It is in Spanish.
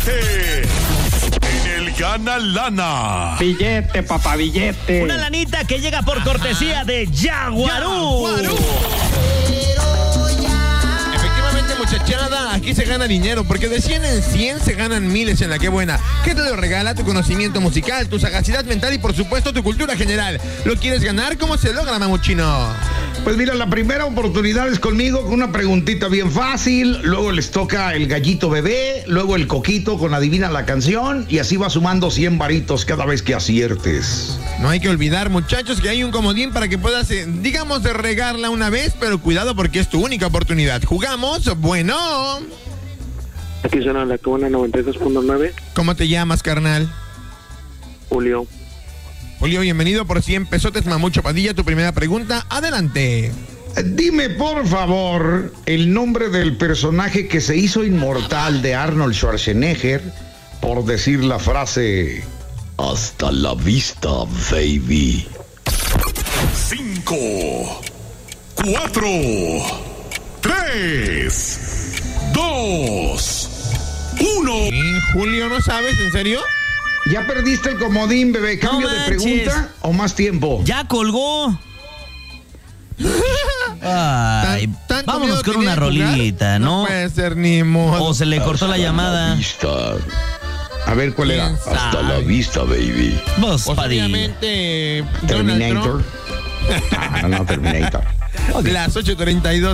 En el Gana Lana. Billete, papá, billete. Una lanita que llega por cortesía de Yaguarú. Efectivamente, muchachada, aquí se gana dinero, porque de 100 en 100 se ganan miles en la que buena. ¿Qué te lo regala? Tu conocimiento musical, tu sagacidad mental y por supuesto tu cultura general. ¿Lo quieres ganar? ¿Cómo se logra, mamuchino? Pues mira, la primera oportunidad es conmigo con una preguntita bien fácil, luego les toca el gallito bebé, luego el coquito con adivina la canción y así va sumando 100 varitos cada vez que aciertes. No hay que olvidar, muchachos, que hay un comodín para que puedas, digamos, de regarla una vez, pero cuidado porque es tu única oportunidad. ¿Jugamos? Bueno. Aquí suena la Cubana 92.9. ¿Cómo te llamas, carnal? Julio. Julio, bienvenido por 100 pesotes, Mamucho Padilla. Tu primera pregunta, adelante. Dime, por favor, el nombre del personaje que se hizo inmortal de Arnold Schwarzenegger por decir la frase "Hasta la vista, baby". 5, 4, 3, 2, 1. Julio, ¿no sabes? ¿En serio? Ya perdiste el comodín, bebé. ¿Cambio No de manches. pregunta o más tiempo? Ya colgó. Ay, ¿Tanto vámonos miedo con tenía una de jugar? rolita, ¿no? No puede ser ni modo. O se le cortó la llamada. A ver, ¿cuál era? ¿Quién sabe? Hasta la vista, baby. Vos, Pues Padilla. obviamente, Donald Terminator. Trump. No, Terminator. Las 8:32.